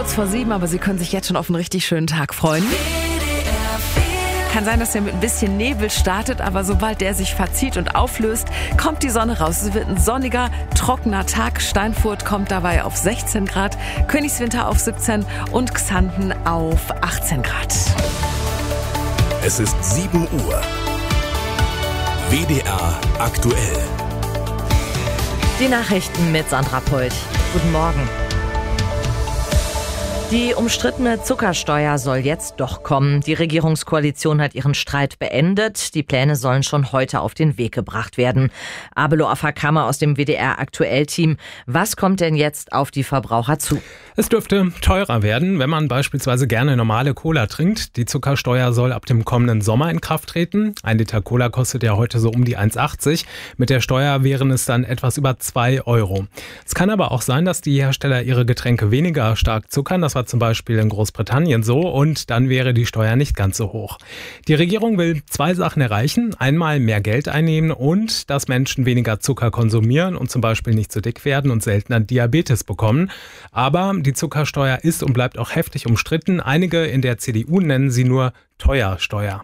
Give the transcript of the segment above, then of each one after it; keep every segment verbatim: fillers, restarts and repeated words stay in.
kurz vor sieben, aber Sie können sich jetzt schon auf einen richtig schönen Tag freuen. Kann sein, dass er mit ein bisschen Nebel startet, aber sobald der sich verzieht und auflöst, kommt die Sonne raus. Es wird ein sonniger, trockener Tag. Steinfurt kommt dabei auf sechzehn Grad, Königswinter auf siebzehn und Xanten auf achtzehn Grad. Es ist sieben Uhr. W D R aktuell. Die Nachrichten mit Sandra Polt. Guten Morgen. Die umstrittene Zuckersteuer soll jetzt doch kommen. Die Regierungskoalition hat ihren Streit beendet. Die Pläne sollen schon heute auf den Weg gebracht werden. Abelo Afakama aus dem W D R Aktuell-Team. Was kommt denn jetzt auf die Verbraucher zu? Es dürfte teurer werden, wenn man beispielsweise gerne normale Cola trinkt. Die Zuckersteuer soll ab dem kommenden Sommer in Kraft treten. Ein Liter Cola kostet ja heute so um die eins achtzig. Mit der Steuer wären es dann etwas über zwei Euro. Es kann aber auch sein, dass die Hersteller ihre Getränke weniger stark zuckern. Das war zum Beispiel in Großbritannien so, und dann wäre die Steuer nicht ganz so hoch. Die Regierung will zwei Sachen erreichen. Einmal mehr Geld einnehmen und dass Menschen weniger Zucker konsumieren und zum Beispiel nicht zu dick werden und seltener Diabetes bekommen. Aber die Zuckersteuer ist und bleibt auch heftig umstritten. Einige in der C D U nennen sie nur Teuersteuer.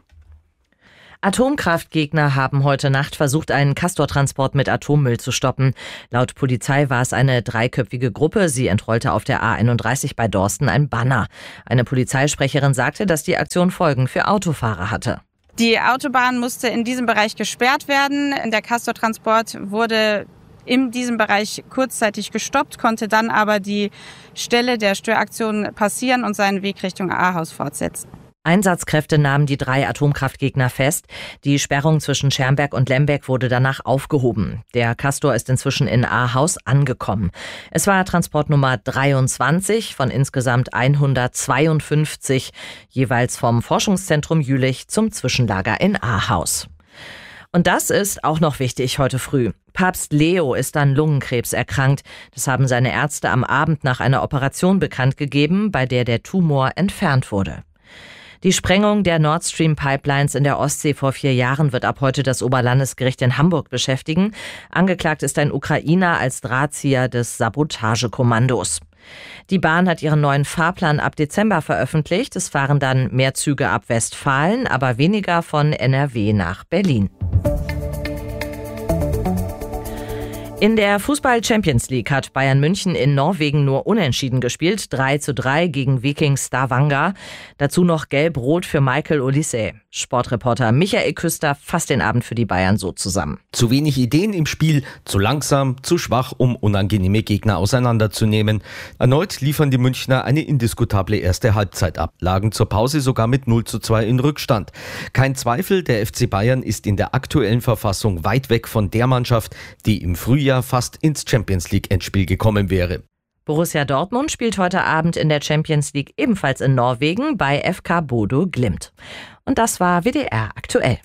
Atomkraftgegner haben heute Nacht versucht, einen Castor-Transport mit Atommüll zu stoppen. Laut Polizei war es eine dreiköpfige Gruppe. Sie entrollte auf der A einunddreißig bei Dorsten ein Banner. Eine Polizeisprecherin sagte, dass die Aktion Folgen für Autofahrer hatte. Die Autobahn musste in diesem Bereich gesperrt werden. Der Castor-Transport wurde in diesem Bereich kurzzeitig gestoppt, konnte dann aber die Stelle der Störaktion passieren und seinen Weg Richtung Ahaus fortsetzen. Einsatzkräfte nahmen die drei Atomkraftgegner fest. Die Sperrung zwischen Schermberg und Lemberg wurde danach aufgehoben. Der Castor ist inzwischen in Ahaus angekommen. Es war Transport Nummer dreiundzwanzig von insgesamt hundertzweiundfünfzig, jeweils vom Forschungszentrum Jülich zum Zwischenlager in Ahaus. Und das ist auch noch wichtig heute früh. Papst Leo ist an Lungenkrebs erkrankt. Das haben seine Ärzte am Abend nach einer Operation bekannt gegeben, bei der der Tumor entfernt wurde. Die Sprengung der Nord Stream Pipelines in der Ostsee vor vier Jahren wird ab heute das Oberlandesgericht in Hamburg beschäftigen. Angeklagt ist ein Ukrainer als Drahtzieher des Sabotagekommandos. Die Bahn hat ihren neuen Fahrplan ab Dezember veröffentlicht. Es fahren dann mehr Züge ab Westfalen, aber weniger von N R W nach Berlin. In der Fußball-Champions League hat Bayern München in Norwegen nur unentschieden gespielt, drei zu drei gegen Viking Stavanger. Dazu noch gelb-rot für Michael Olise. Sportreporter Michael Küster fasst den Abend für die Bayern so zusammen. Zu wenig Ideen im Spiel, zu langsam, zu schwach, um unangenehme Gegner auseinanderzunehmen. Erneut liefern die Münchner eine indiskutable erste Halbzeit ab, lagen zur Pause sogar mit null zu zwei in Rückstand. Kein Zweifel, der F C Bayern ist in der aktuellen Verfassung weit weg von der Mannschaft, die im Frühjahr fast ins Champions-League-Endspiel gekommen wäre. Borussia Dortmund spielt heute Abend in der Champions League ebenfalls in Norwegen bei F K Bodo Glimt. Und das war W D R aktuell.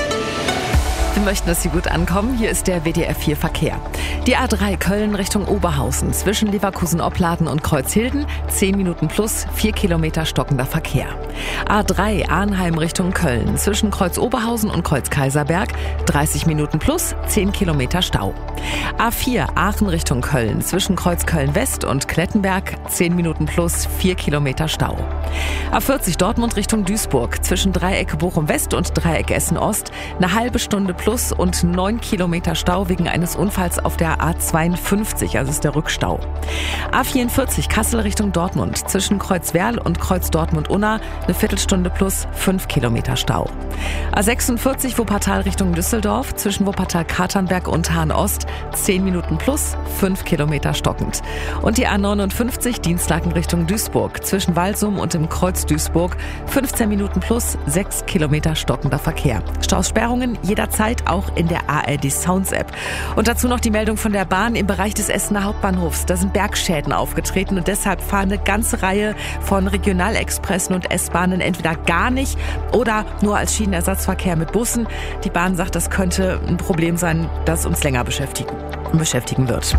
Wir möchten, dass Sie gut ankommen. Hier ist der W D R vier Verkehr. Die A drei Köln Richtung Oberhausen zwischen Leverkusen-Opladen und Kreuzhilden. zehn Minuten plus, vier Kilometer stockender Verkehr. A drei Arnheim Richtung Köln zwischen Kreuz-Oberhausen und Kreuz-Kaiserberg. dreißig Minuten plus, zehn Kilometer Stau. A vier Aachen Richtung Köln zwischen Kreuz-Köln-West und Klettenberg. zehn Minuten plus, vier Kilometer Stau. A vierzig Dortmund Richtung Duisburg zwischen Dreieck Bochum-West und Dreieck Essen-Ost. Eine halbe Stunde plus und neun Kilometer Stau wegen eines Unfalls auf der A zweiundfünfzig, also ist der Rückstau. A vierundvierzig Kassel Richtung Dortmund zwischen Kreuzwerl und Kreuz Dortmund-Unna eine Viertelstunde plus fünf Kilometer Stau. A sechsundvierzig Wuppertal Richtung Düsseldorf zwischen Wuppertal-Katernberg und Hahn-Ost zehn Minuten plus fünf Kilometer stockend. Und die A neunundfünfzig Dienstlaken Richtung Duisburg zwischen Walsum und dem Kreuz Duisburg fünfzehn Minuten plus sechs Kilometer stockender Verkehr. Stausperrungen jederzeit auch in der A R D Sounds App. Und dazu noch die Meldung von der Bahn im Bereich des Essener Hauptbahnhofs. Da sind Bergschäden aufgetreten und deshalb fahren eine ganze Reihe von Regionalexpressen und S-Bahnen entweder gar nicht oder nur als Schienenersatzverkehr mit Bussen. Die Bahn sagt, das könnte ein Problem sein, das uns länger beschäftigen, beschäftigen wird.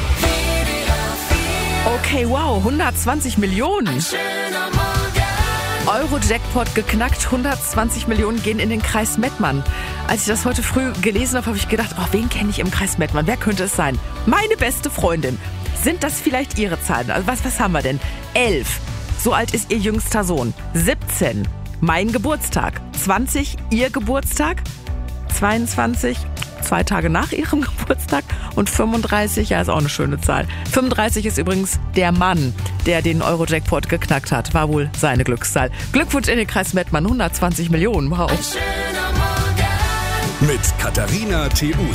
Okay, wow, hundertzwanzig Millionen. Euro-Jackpot geknackt, hundertzwanzig Millionen gehen in den Kreis Mettmann. Als ich das heute früh gelesen habe, habe ich gedacht, oh, wen kenne ich im Kreis Mettmann? Wer könnte es sein? Meine beste Freundin. Sind das vielleicht Ihre Zahlen? Also was, was haben wir denn? Elf, So alt ist ihr jüngster Sohn. siebzehn, mein Geburtstag. zwanzig, ihr Geburtstag. zweiundzwanzig, zwei Tage nach ihrem Geburtstag. Und fünfunddreißig, ja, ist auch eine schöne Zahl. fünfunddreißig ist übrigens der Mann, der den Euro-Jackpot geknackt hat. War wohl seine Glückszahl. Glückwunsch in den Kreis Mettmann, hundertzwanzig Millionen. Wow. Mit Katharina Theun.